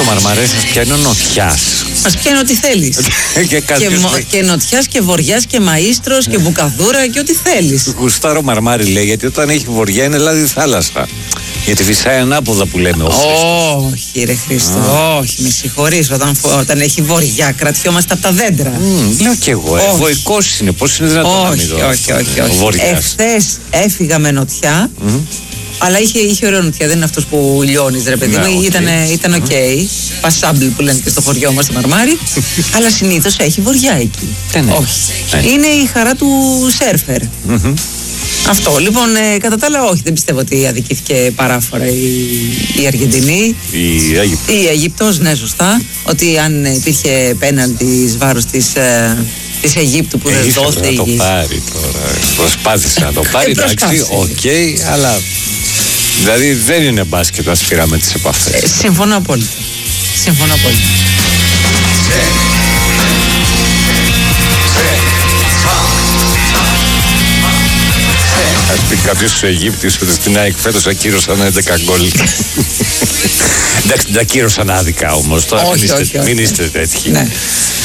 στο Μαρμαρέ σας πιάνει ο νοτιάς. Μας πιάνει ό,τι θέλεις. Και νοτιάς και βοριάς και μαΐστρος και μπουκαδούρα και ό,τι θέλεις. Γουστάρω Μαρμάρι λέει, γιατί όταν έχει βοριά είναι λάδι θάλασσα. Γιατί φυσάει ανάποδα που λέμε. Όχι ρε Χρήστο, όχι, με συγχωρείς. Όταν έχει βοριά κρατιόμαστε από τα δέντρα. Λέω κι εγώ, ευωικός είναι, πώς είναι δυνατόν να μην δω. Όχι. Εχθές έφυγα με νοτιά, αλλά είχε ωραίο νοτιά, δεν είναι αυτός που λιώνεις ρε παιδί μου, ήταν οκ. Πασάμπλ που λένε και στο χωριό μας στο Μαρμάρι, αλλά συνήθως έχει βοριά εκεί. Όχι, είναι η χαρά του σέρφερ. Αυτό. Λοιπόν, κατά τα άλλα, όχι, δεν πιστεύω ότι αδικήθηκε παράφορα η Αργεντινή. Η Αίγυπτος, ναι, σωστά. Ότι αν υπήρχε πέναλτι εις βάρος της Αιγύπτου που δεν δόθηκε. Να το πάρει τώρα. Προσπάθησε να το πάρει, εντάξει, οκ, αλλά. Δηλαδή δεν είναι μπάσκετ να σφυράμε τις επαφές. Συμφωνώ απόλυτα. Ας πει κάποιος στους Αιγύπτιους ότι στην ΑΕΚ φέτος ακύρωσαν 11 γκολ. Εντάξει, την ακύρωσαν άδικα όμως. Τώρα μην είστε τέτοιοι.